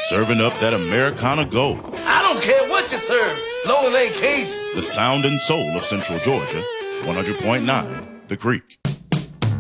Serving up that Americana gold. I don't care what you serve, long as it ain't Cajun. The sound and soul of Central Georgia, 100.9 The Creek.